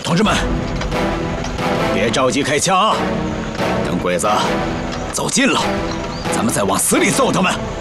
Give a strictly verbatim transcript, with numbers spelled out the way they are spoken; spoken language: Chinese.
同志们，别着急开枪啊！等鬼子走近了，咱们再往死里揍他们。